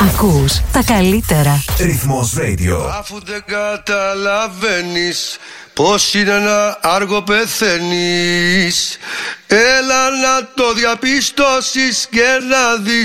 Ακούς τα καλύτερα. Ρυθμός Radio. Αφού δεν καταλαβαίνεις πως είναι να άργο πεθαίνεις, έλα να το διαπιστώσεις και να δεις